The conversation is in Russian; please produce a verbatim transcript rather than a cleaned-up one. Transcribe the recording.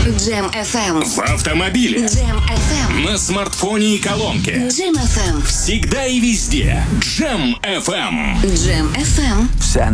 Джем эф эм. В автомобиле. Джем эф эм. На смартфоне и колонке. Джем эф эм. Всегда и везде. Джем эф эм. Джем эф эм. Вся